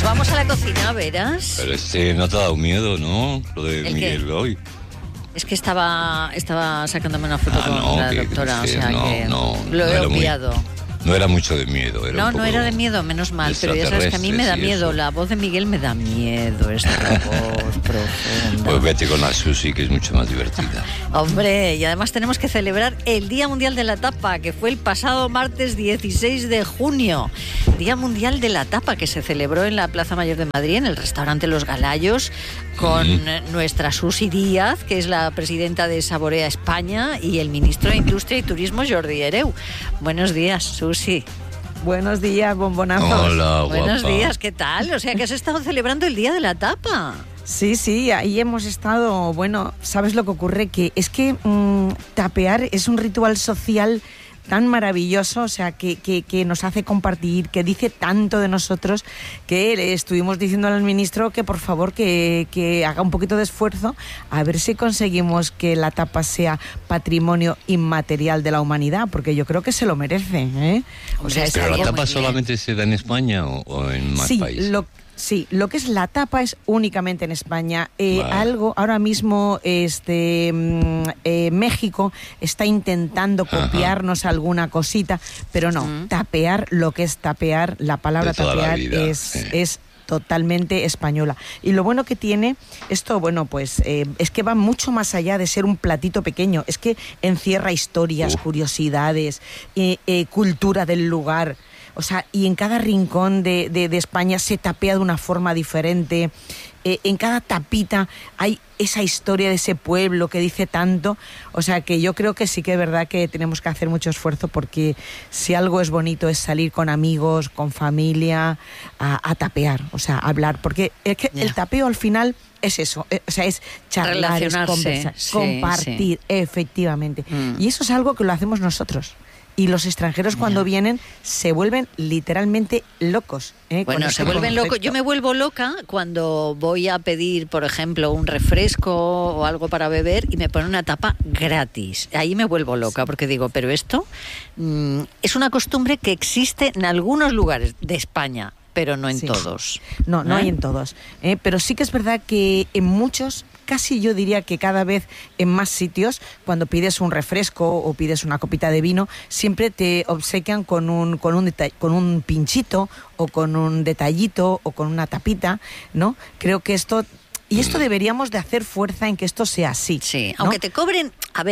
vamos a la cocina, verás. Pero no te ha dado miedo, ¿no? Lo de Miguel hoy. Es que estaba sacándome una foto con la doctora, no, lo he obviado. No era mucho de miedo. No era de miedo, menos mal. Pero ya sabes que a mí me da miedo. La voz de Miguel me da miedo. Esta voz profunda. Pues vete con la Susi, que es mucho más divertida. Hombre, y además tenemos que celebrar el Día Mundial de la Tapa, que fue el pasado martes 16 de junio. Día Mundial de la Tapa, que se celebró en la Plaza Mayor de Madrid, en el restaurante Los Galayos, con nuestra Susi Díaz, que es la presidenta de Saborea España, y el ministro de Industria y Turismo, Jordi Hereu. Buenos días, Susi. Buenos días, bombonazos. Hola, guapa. Buenos días, ¿qué tal? O sea, que has estado celebrando el Día de la Tapa. Sí, ahí hemos estado. Bueno, ¿sabes lo que ocurre? Que es que tapear es un ritual social tan maravilloso, o sea, que nos hace compartir, que dice tanto de nosotros, que le estuvimos diciéndole al ministro que por favor que haga un poquito de esfuerzo a ver si conseguimos que la tapa sea patrimonio inmaterial de la humanidad, porque yo creo que se lo merece, ¿eh? O sea, ¿pero la tapa solamente se da en España o en más países? Sí, lo que es la tapa es únicamente en España. Vale. Algo ahora mismo México está intentando copiarnos alguna cosita, pero no, tapear, lo que es tapear, la palabra tapear es totalmente española. Y lo bueno que tiene esto, es que va mucho más allá de ser un platito pequeño, es que encierra historias, curiosidades, cultura del lugar. O sea, y en cada rincón de España se tapea de una forma diferente. En cada tapita hay esa historia de ese pueblo que dice tanto. O sea, que yo creo que sí que es verdad que tenemos que hacer mucho esfuerzo, porque si algo es bonito es salir con amigos, con familia, a tapear, o sea, a hablar. Porque es que el tapeo al final es eso, o sea, es charlar, es conversar, compartir, efectivamente. Y eso es algo que lo hacemos nosotros. Y los extranjeros cuando vienen se vuelven literalmente locos. Bueno, se vuelven locos. Yo me vuelvo loca cuando voy a pedir, por ejemplo, un refresco o algo para beber y me ponen una tapa gratis. Ahí me vuelvo loca porque digo, pero esto es una costumbre que existe en algunos lugares de España, pero no en todos. No hay en todos. Pero sí que es verdad que en muchos, casi yo diría que cada vez en más sitios, cuando pides un refresco o pides una copita de vino, siempre te obsequian con un pinchito o con un detallito o con una tapita, ¿no? Creo que esto deberíamos de hacer fuerza en que esto sea así. Sí, ¿no? aunque te cobren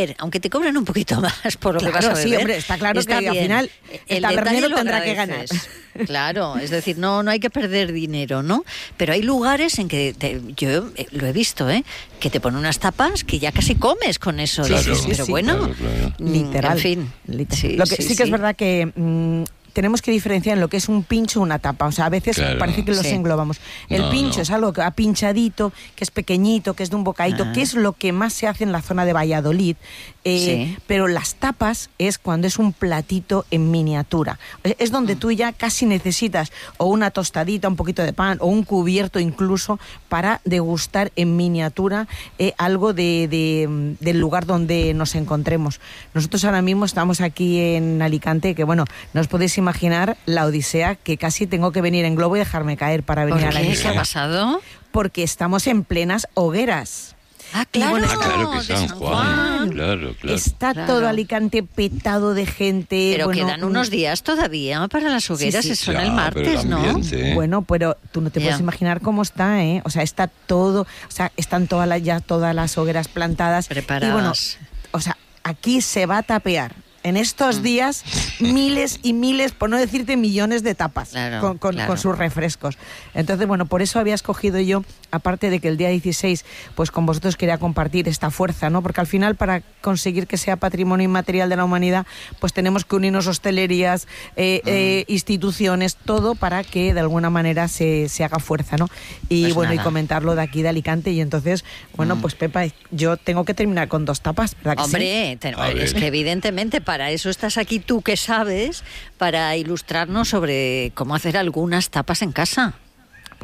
un poquito más por lo que vas a beber. Sí, hombre, está claro que al final el tabernero tendrá que ganar. Claro, es decir, no hay que perder dinero, ¿no? Pero hay lugares en que yo lo he visto, que te ponen unas tapas que ya casi comes con eso. Claro, dices, pero bueno, claro. Literal. En fin. Lo que sí que es verdad que tenemos que diferenciar en lo que es un pincho o una tapa. O sea, a veces parece que los englobamos. El pincho es algo que va pinchadito, que es pequeñito, que es de un bocadito, que es lo que más se hace en la zona de Valladolid. Pero las tapas es cuando es un platito en miniatura. Es donde tú ya casi necesitas o una tostadita, un poquito de pan o un cubierto incluso para degustar en miniatura algo del lugar donde nos encontremos. Nosotros ahora mismo estamos aquí en Alicante, que bueno, no os podéis imaginar la odisea, que casi tengo que venir en globo y dejarme caer para venir a la ¿Qué ha pasado? Porque estamos en plenas hogueras. Claro, claro, que San Juan. Claro. Está todo Alicante petado de gente. Pero quedan unos días todavía para las hogueras, son el martes, ¿no? Bueno, pero tú no te puedes imaginar cómo está, ¿eh? O sea, está todo, o sea, están todas las hogueras plantadas. Preparadas. Y bueno, o sea, aquí se va a tapear en estos días miles y miles, por no decirte millones de tapas con sus refrescos. Entonces, bueno, por eso había escogido yo, aparte de que el día 16, pues con vosotros quería compartir esta fuerza, ¿no? Porque al final, para conseguir que sea patrimonio inmaterial de la humanidad, pues tenemos que unirnos hostelerías, instituciones, todo para que de alguna manera se haga fuerza, ¿no? Y pues bueno, y comentarlo de aquí de Alicante. Y entonces, bueno, pues Pepa, yo tengo que terminar con 2 tapas, ¿verdad que Hombre, es que evidentemente para eso estás aquí tú, que sabes, para ilustrarnos sobre cómo hacer algunas tapas en casa.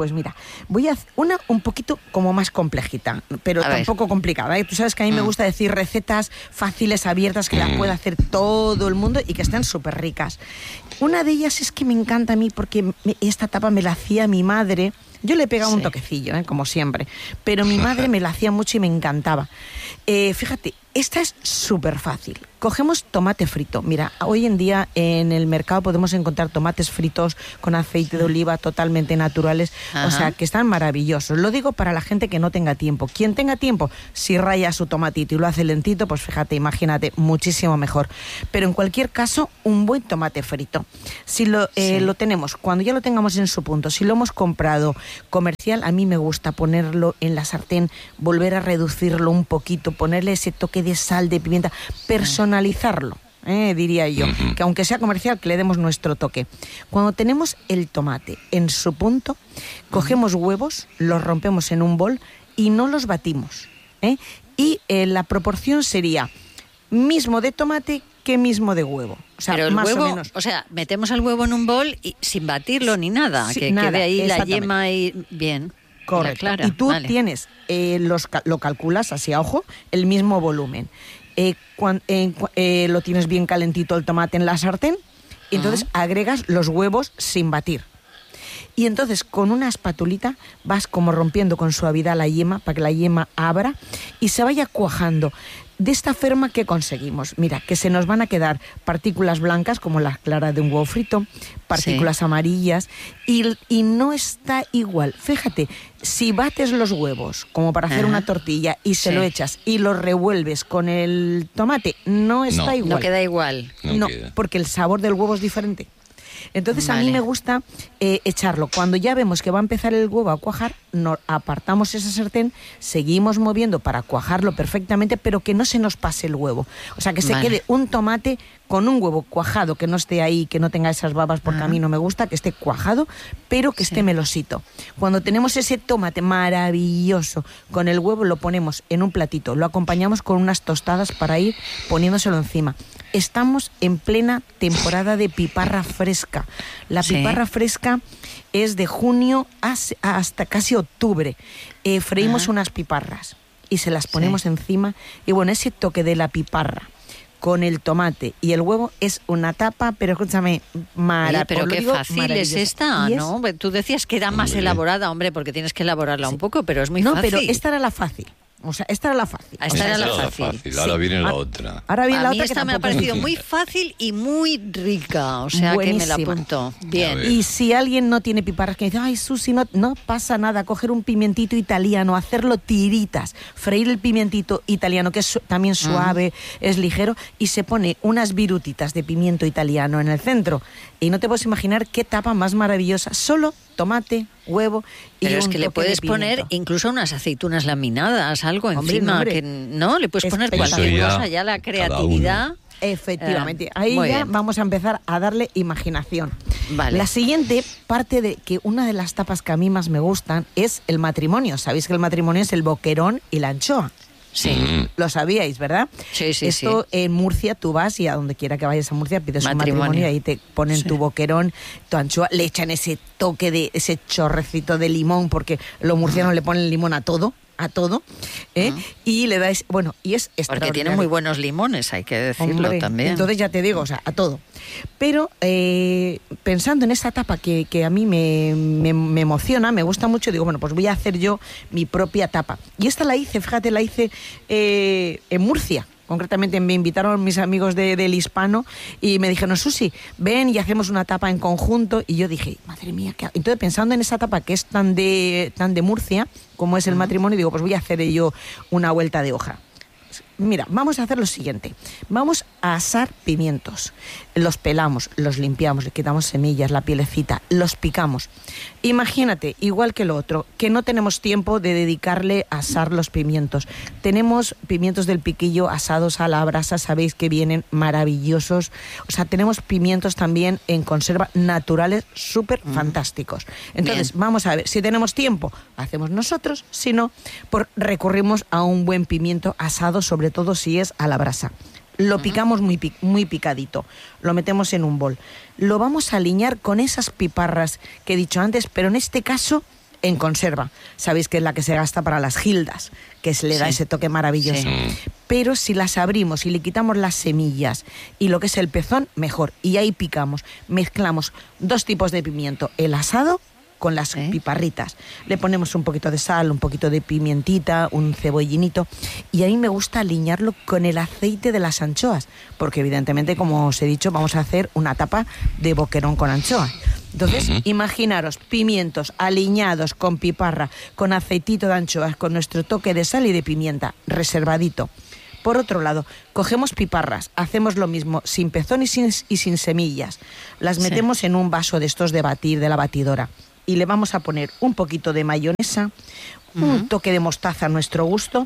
Pues mira, voy a hacer una un poquito como más complejita, pero tampoco complicada, ¿eh? Tú sabes que a mí me gusta decir recetas fáciles, abiertas, que las pueda hacer todo el mundo y que estén súper ricas. Una de ellas es que me encanta a mí porque esta tapa me la hacía mi madre. Yo le pegaba un toquecillo, como siempre, pero mi madre me la hacía mucho y me encantaba. Fíjate, esta es súper fácil. Cogemos tomate frito. Mira, hoy en día en el mercado podemos encontrar tomates fritos con aceite de oliva totalmente naturales, o sea, que están maravillosos. Lo digo para la gente que no tenga tiempo. Quien tenga tiempo, si raya su tomatito y lo hace lentito, pues fíjate, imagínate, muchísimo mejor. Pero en cualquier caso, un buen tomate frito. Si lo tenemos, cuando ya lo tengamos en su punto, si lo hemos comprado comercial, a mí me gusta ponerlo en la sartén, volver a reducirlo un poquito, ponerle ese toque de sal, de pimienta, personalizarlo, diría yo, que aunque sea comercial, que le demos nuestro toque. Cuando tenemos el tomate en su punto, cogemos huevos, los rompemos en un bol y no los batimos, y la proporción sería mismo de tomate que mismo de huevo. O sea, pero el más huevo, o menos. O sea, metemos el huevo en un bol y sin batirlo ni nada, que nada, quede ahí la yema y bien. Correcto. Clara, y tú tienes, lo calculas así a ojo, el mismo volumen. Lo tienes bien calentito el tomate en la sartén, y entonces agregas los huevos sin batir. Y entonces con una espatulita vas como rompiendo con suavidad la yema para que la yema abra y se vaya cuajando. De esta forma, ¿qué conseguimos? Mira, que se nos van a quedar partículas blancas, como la clara de un huevo frito, partículas amarillas, y no está igual. Fíjate, si bates los huevos, como para hacer una tortilla, y se lo echas y lo revuelves con el tomate, no está igual. No queda igual. No, porque el sabor del huevo es diferente. Entonces a mí me gusta echarlo. Cuando ya vemos que va a empezar el huevo a cuajar, apartamos esa sartén, seguimos moviendo para cuajarlo perfectamente, pero que no se nos pase el huevo. O sea, que se quede un tomate con un huevo cuajado, que no esté ahí, que no tenga esas babas, porque a mí no me gusta, que esté cuajado, pero que esté melosito. Cuando tenemos ese tomate maravilloso con el huevo, lo ponemos en un platito, lo acompañamos con unas tostadas para ir poniéndoselo encima. Estamos en plena temporada de piparra fresca. La piparra fresca es de junio hasta casi octubre. Freímos unas piparras y se las ponemos encima. Y bueno, ese toque de la piparra con el tomate y el huevo es una tapa, pero escúchame, maravillosa. Pero qué fácil es esta, ¿no? Tú decías que era más elaborada, hombre, porque tienes que elaborarla un poco, pero es muy fácil. No, pero esta era la fácil. O sea, esta era la fácil. Esta era la fácil. Ahora viene la otra. Ahora viene a la mí otra. Esta me ha parecido muy fácil y muy rica. O sea, buenísima. Que me la apunto. Bien. Y si alguien no tiene piparras, que dice, ay, Susi, no pasa nada, coger un pimientito italiano, hacerlo tiritas, freír el pimientito italiano, que es también suave, es ligero, y se pone unas virutitas de pimiento italiano en el centro. Y no te puedes imaginar qué tapa más maravillosa. Solo tomate, huevo y pero un es que le puedes poner incluso unas aceitunas laminadas, algo encima, que no, le puedes poner cualquier cosa, ya la creatividad. Efectivamente, ahí ya vamos a empezar a darle imaginación. Vale. La siguiente parte de que una de las tapas que a mí más me gustan es el matrimonio. Sabéis que el matrimonio es el boquerón y la anchoa. Sí. Lo sabíais, ¿verdad? Sí. Esto en Murcia tú vas y a donde quiera que vayas a Murcia pides un matrimonio y ahí te ponen tu boquerón, tu anchoa, le echan ese toque de ese chorrecito de limón, porque los murcianos le ponen limón a todo. Y le dais, bueno, y es extraordinario. Porque tiene muy buenos limones, hay que decirlo también. Entonces ya te digo, o sea, a todo. Pero pensando en esta tapa que a mí me emociona, me gusta mucho, digo, bueno, pues voy a hacer yo mi propia tapa. Y esta la hice, fíjate, en Murcia. Concretamente me invitaron mis amigos del Hispano y me dijeron, Susi, ven y hacemos una tapa en conjunto. Y yo dije, madre mía, ¿qué hago? Entonces pensando en esa tapa que es tan de Murcia, como es el matrimonio, digo, pues voy a hacer yo una vuelta de hoja. Mira, vamos a hacer lo siguiente. Vamos a asar pimientos. Los pelamos, los limpiamos, le quitamos semillas, la pielecita, los picamos. Imagínate, igual que lo otro, que no tenemos tiempo de dedicarle a asar los pimientos. Tenemos pimientos del piquillo asados a la brasa, sabéis que vienen maravillosos. O sea, tenemos pimientos también en conserva naturales súper fantásticos. Entonces, vamos a ver, si tenemos tiempo, hacemos nosotros. Si no, recurrimos a un buen pimiento asado, sobre todo si es a la brasa. Lo picamos muy picadito, lo metemos en un bol. Lo vamos a aliñar con esas piparras que he dicho antes, pero en este caso en conserva. Sabéis que es la que se gasta para las gildas, que se le da ese toque maravilloso. Sí. Pero si las abrimos y le quitamos las semillas y lo que es el pezón, mejor. Y ahí picamos, mezclamos 2 tipos de pimiento, el asado con las piparritas. Le ponemos un poquito de sal, un poquito de pimientita, un cebollinito, y a mí me gusta aliñarlo con el aceite de las anchoas, porque evidentemente, como os he dicho, vamos a hacer una tapa de boquerón con anchoa. Entonces, imaginaros pimientos aliñados con piparra, con aceitito de anchoas, con nuestro toque de sal y de pimienta, reservadito. Por otro lado, cogemos piparras, hacemos lo mismo, sin pezón y sin semillas. Las metemos en un vaso de estos de batir, de la batidora. Y le vamos a poner un poquito de mayonesa, un toque de mostaza a nuestro gusto,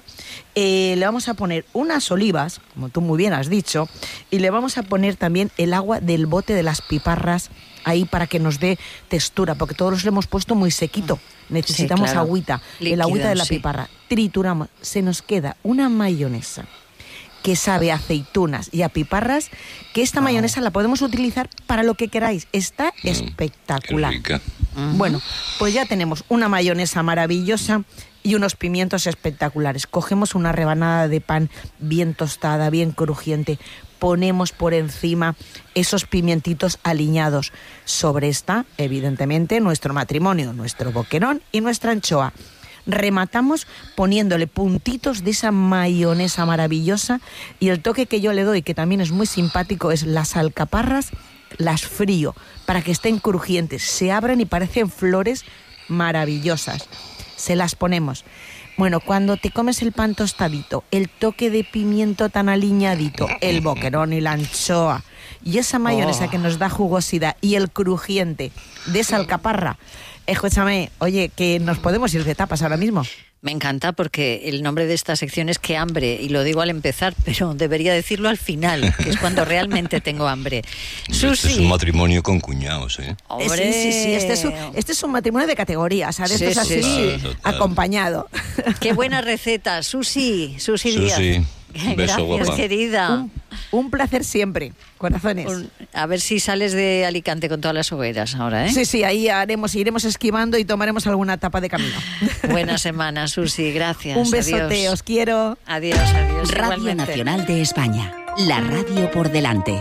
le vamos a poner unas olivas, como tú muy bien has dicho, y le vamos a poner también el agua del bote de las piparras ahí para que nos dé textura, porque todos lo hemos puesto muy sequito. Necesitamos agüita, líquido, el agüita de la piparra. Trituramos, se nos queda una mayonesa que sabe a aceitunas y a piparras, que esta mayonesa la podemos utilizar para lo que queráis. Está espectacular. Qué rica. Bueno, pues ya tenemos una mayonesa maravillosa y unos pimientos espectaculares. Cogemos una rebanada de pan bien tostada, bien crujiente, ponemos por encima esos pimientitos aliñados. Sobre esta, evidentemente, nuestro matrimonio, nuestro boquerón y nuestra anchoa. Rematamos poniéndole puntitos de esa mayonesa maravillosa, y el toque que yo le doy, que también es muy simpático, es las alcaparras, las frío para que estén crujientes, se abren y parecen flores maravillosas. Se las ponemos. Bueno, cuando te comes el pan tostadito, el toque de pimiento tan aliñadito, el boquerón y la anchoa y esa mayonesa que nos da jugosidad y el crujiente de esa alcaparra, escúchame, oye, que nos podemos ir de tapas ahora mismo. Me encanta porque el nombre de esta sección es Qué hambre, y lo digo al empezar, pero debería decirlo al final, que es cuando realmente tengo hambre. Susi. Este es un matrimonio con cuñados, ¿eh? ¡Hombre! Sí. Este es un matrimonio de categoía, ¿sabes? Esto es así, total. Acompañado. ¡Qué buena receta! Susi Díaz. Un beso, gracias, guapa. Querida. Un placer siempre, corazones. A ver si sales de Alicante con todas las hogueras ahora, ¿eh? Sí, ahí iremos esquivando y tomaremos alguna tapa de camino. Buena semana, Susi, gracias. Un besote, adiós. Os quiero. Adiós. Radio igualmente. Nacional de España, la radio por delante.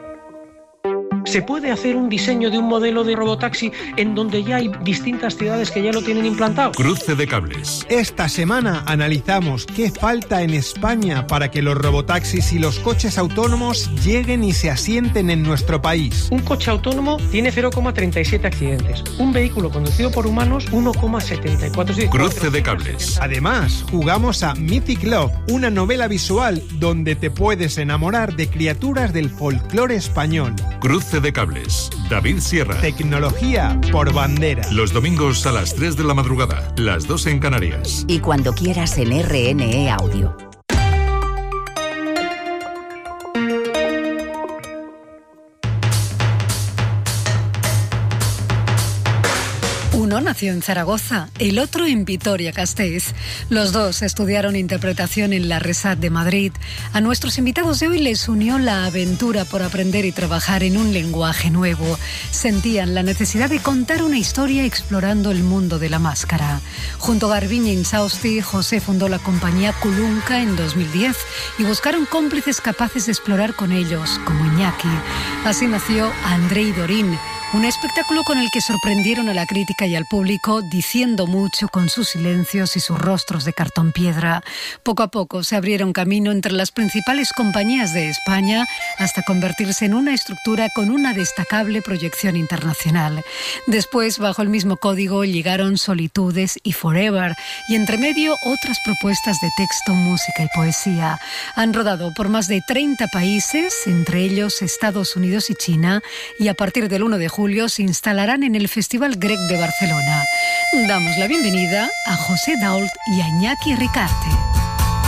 Se puede hacer un diseño de un modelo de robotaxi en donde ya hay distintas ciudades que ya lo tienen implantado. Cruce de cables. Esta semana analizamos qué falta en España para que los robotaxis y los coches autónomos lleguen y se asienten en nuestro país. Un coche autónomo tiene 0,37 accidentes. Un vehículo conducido por humanos, 1,74. Cruce de cables. Además, jugamos a Mythic Love, una novela visual donde te puedes enamorar de criaturas del folclore español. Cruce de cables. David Sierra. Tecnología por bandera. Los domingos a las 3 de la madrugada, las 2 en Canarias. Y cuando quieras en RNE Audio. Uno nació en Zaragoza, el otro en Vitoria-Gasteiz. Los dos estudiaron interpretación en la RESAT de Madrid. A nuestros invitados de hoy les unió la aventura por aprender y trabajar en un lenguaje nuevo. Sentían la necesidad de contar una historia explorando el mundo de la máscara. Junto a Garbiñe Insausti, José fundó la compañía Kulunka en 2010 y buscaron cómplices capaces de explorar con ellos, como Iñaki. Así nació Andrei Dorín, un espectáculo con el que sorprendieron a la crítica y al público, diciendo mucho con sus silencios y sus rostros de cartón piedra. Poco a poco se abrieron camino entre las principales compañías de España hasta convertirse en una estructura con una destacable proyección internacional. Después, bajo el mismo código, llegaron Solitudes y Forever, y entre medio otras propuestas de texto, música y poesía. Han rodado por más de 30 países, entre ellos Estados Unidos y China, y a partir del 1 de julio se instalarán en el Festival Grec de Barcelona. Damos la bienvenida a José Dault y a Iñaki Ricarte.